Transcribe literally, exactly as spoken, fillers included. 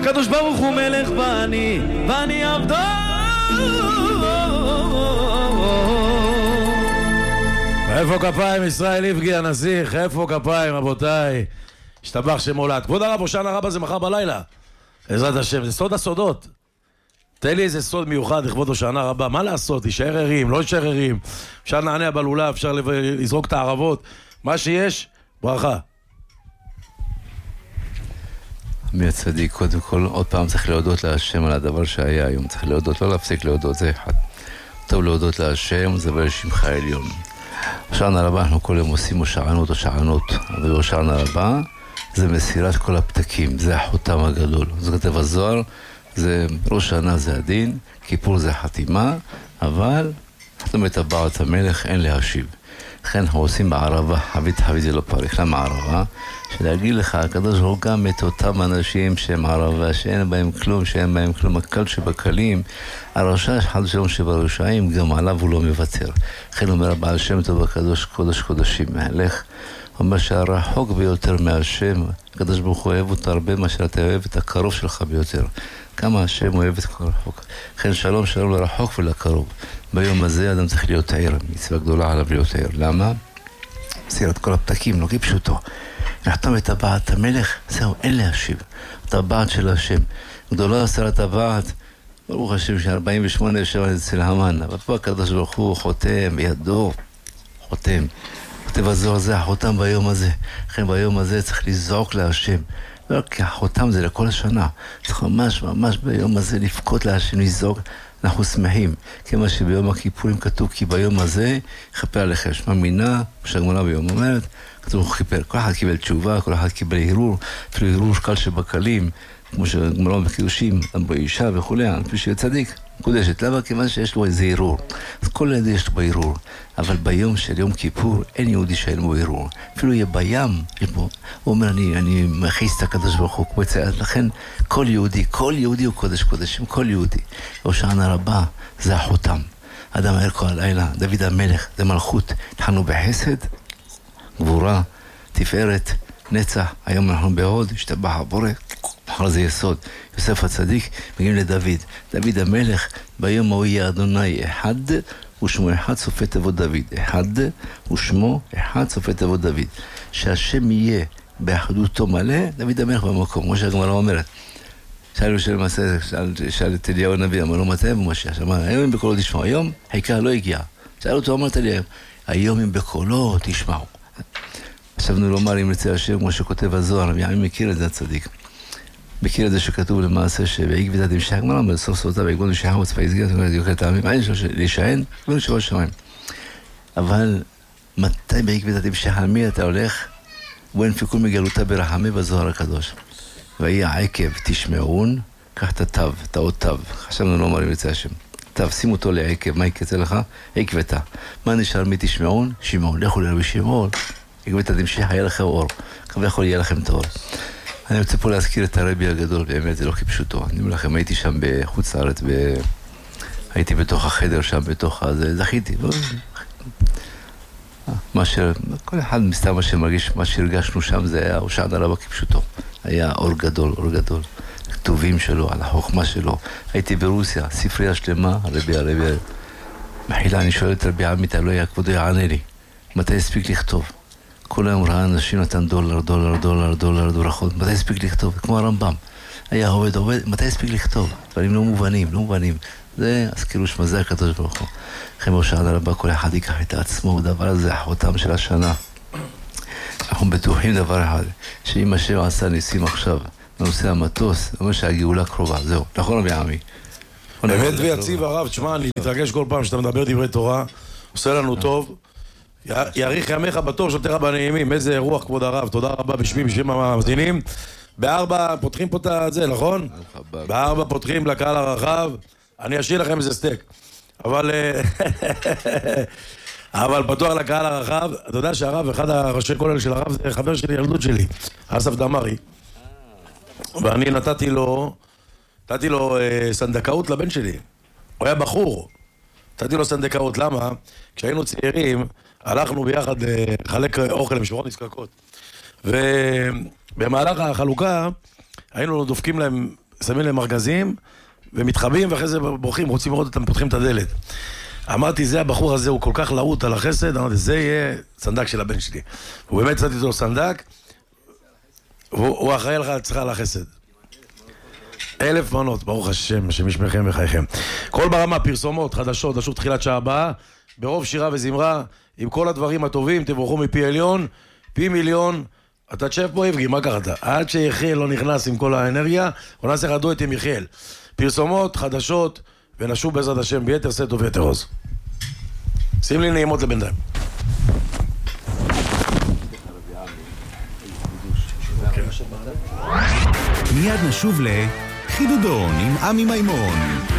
הקדוש ברוך הוא מלך ואני, ואני עבדו. איפה כפיים ישראל יפגי הנסיך? איפה כפיים רבותיי? השתבח שמולד. כבוד הרב, הושענא רבה זה מחר בלילה בעזרת השם, זה סוד הסודות. תן לי איזה סוד מיוחד לכבוד הושענא רבה. מה לעשות? יישאר ערים, לא יישאר ערים, אפשר לענע בלולה, אפשר לזרוק את הערבות, מה שיש, ברכה. מי הצדיק, קודם כל עוד פעם צריך להודות להשם על הדבר שהיה היום, צריך להודות, לא להפסיק להודות, זה אחד. טוב להודות להשם, זה בשמך העליון. הושענא רבה אנחנו כל יום עושים הושענות הושענות, אבל הושענא רבה זה מסירת כל הפתקים, זה החותם הגדול. זה כתב הזוהר, זה ראש שנה זה הדין, כיפור זה חתימה, אבל חתום טבעת המלך אין להשיב. לכן אנחנו עושים בערבה, חבית חבית זה לא פריך. למה ערבה? שלהגיד לך, הקדוש ברוך הוא גם את אותם אנשים שהם ערבה, שאין בהם כלום, שאין בהם כלום, הקל שבקלים, הרשע חד שלום שברשעים, גם עליו הוא לא מוותר. לכן אומר הבעל שם טוב הקדוש קודש קודשים מהלך, אומר שהרחוק ביותר מהשם, הקדוש ברוך הוא אוהב אותו הרבה מאשר אתה אוהב את הקרוב שלך ביותר. כמה השם אוהב את כל רחוק. לכן שלום שלום לרחוק ולקרוב. ביום הזה אדם צריך להיות עיר, מצווה גדולה עליו להיות עיר. למה? מסירת כל הפתקים, לא כפשוטו. נחתום את טבעת המלך, זהו, אין להשיב. הטבעת של השם. גדולה עשרה טבעת, ברוך השם ש-ארבעים ושמונה שבע אצל המן, אבל פה הקדוש ברוך הוא חותם בידו, חותם. כותב הזוהר זה החותם ביום הזה. לכן ביום הזה צריך לזעוק להשם. לא, כי החותם זה לכל השנה. צריך ממש ממש ביום הזה לפקות להשם, לזעוק. אנחנו שמחים, כמו שביום הכיפורים כתוב, כי ביום הזה יכפר עליכם. שמע מינה, שהגמרא ביום אומרת, כתוב הוא כיפר. כל אחד קיבל תשובה, כל אחד קיבל הרהור, אפילו הרהור קל שבקלים, כמו שהגמרא בקידושים, אדם באישה וכו', לפי שיהיה צדיק, מקודשת. למה? כיוון שיש לו איזה הרהור. אז כל יהודי יש לו בהרהור. אבל ביום של יום כיפור, אין יהודי שאין בו הרהור. אפילו יהיה בים, יש בו, הוא אומר, אני, אני מכיס את הקדוש ברוך הוא, כמו יצא. לכן, כל יהודי, כל יהודי הוא קודש קודשים, כל יהודי. הושענא רבה, זה החותם. אדם הער כל הלילה, דוד המלך, זה מלכות. התחלנו בחסד, גבורה, תפארת, נצח. היום אנחנו בהוד, השתבח הבורא. מחר זה יסוד. יוסף הצדיק, מגיעים לדוד. דוד המלך, ביום ההוא יהיה אדוני אחד, ושמו אחד סופי תיבות דוד. אחד ושמו אחד סופי תיבות דוד. שהשם יהיה באחדותו מלא, דוד המלך במקום, כמו שהגמרא אומרת. שאלו של מעשה, שאל, שאל את אליהו הנביא, אמר לו מתי ומשה, שאמר, היום אם בקולו תשמעו, היום העיקר לא הגיע. שאלו אותו, אמרת לי היום, היום אם בקולו תשמעו. חשבנו לומר אם רצה השם, כמו שכותב הזוהר, אני מכיר את זה הצדיק. מכיר את זה שכתוב למעשה שבעיק וידעת עם שעה גמרא, אבל סוף סופתה בעקבות משעה וצפה יסגר, זאת אומרת, יוכל טעמים, אין שלוש להישען, לא נשאר שמיים. אבל מתי בעיק וידעת עם שעה, מי אתה הולך? ואין פיקול מגלותה ברחמי בזוהר הקדוש. ויהיה עקב תשמעון, קח את התו, את האות תו. חשבנו לומר אם יצא השם. תו, שים אותו לעקב, מה יקצה לך? עקבתה. מה נשאר מתשמעון? שמעון. לכו לרבי שמעון. עקבתה תמשך, היה לכם אור. כמה יכול יהיה לכם את האור. אני רוצה פה להזכיר את הרבי הגדול, באמת זה לא כפשוטו. אני אומר לכם, הייתי שם בחוץ לארץ, ב... הייתי בתוך החדר שם, בתוך הזה, זכיתי. לא... מה ש... כל אחד מסתם מה שמרגיש, מה שהרגשנו שם זה היה הושענא רבה כפשוטו. היה אור גדול, אור גדול. כתובים שלו, על החוכמה שלו. הייתי ברוסיה, ספרייה שלמה, הרבי, הרבי, מחילה, אני שואל את רבי עמית, לא היה כבודו יענה לי. מתי הספיק לכתוב? כל היום ראה אנשים נתן דולר, דולר, דולר, דולר, דולר, מתי הספיק לכתוב? כמו הרמב"ם. היה עובד, עובד, מתי הספיק לכתוב? דברים לא מובנים, לא מובנים. זה, אז כאילו שמזה הקדוש ברוך הוא. לכן הושענא רבה, כל אחד ייקח את עצמו, דבר הזה, החותם של השנה. אנחנו בטוחים דבר אחד, שאם השם עשה ניסים עכשיו, בנושא המטוס, אומר שהגאולה קרובה, זהו. נכון רבי עמי? אמת ויציב הרב, תשמע, אני מתרגש כל פעם שאתה מדבר דברי תורה, עושה לנו טוב. יאריך ימיך בטוב, שותיך בנעימים. איזה רוח כבוד הרב, תודה רבה בשמי, בשם המאזינים. בארבע פותחים פה את זה, נכון? בארבע פותחים לקהל הרחב. אני אשאיר לכם איזה סטייק. אבל אבל פתוח לקהל הרחב. אתה יודע שהרב, אחד הראשי כולל של הרב, זה חבר שלי, ילדות שלי, אסף דמרי. ואני נתתי לו נתתי לו סנדקאות לבן שלי. הוא היה בחור. נתתי לו סנדקאות, למה? כשהיינו צעירים, הלכנו ביחד לחלק אוכל למשפחות נזקקות. ובמהלך החלוקה, היינו דופקים להם שמים להם ארגזים, ומתחבאים, ואחרי זה בורחים, רוצים לראות אותם, פותחים את הדלת. אמרתי, זה הבחור הזה, הוא כל כך להוט על החסד, אמרתי, זה יהיה סנדק של הבן שלי. הוא באמת צאתי אותו סנדק, והוא אחראי לך, צריכה על החסד. אלף מנות, ברוך השם, שמשמכם וחייכם. כל ברמה, פרסומות, חדשות, דשות תחילת שעה הבאה, ברוב שירה וזמרה, עם כל הדברים הטובים, תבורכו מפי עליון, פי מיליון. אתה תשב פה יבגי, מה קראת? עד שיחיאל לא נכנס עם כל האנרגיה, הוא נעשה לך דואט עם יחיאל. פרסומות, חדשות, ונשוב בעזרת השם ביתר שאת וביתר עוז. שים לי נעימות לבינתיים. מיד נשוב לחידודון עם עמי מימון.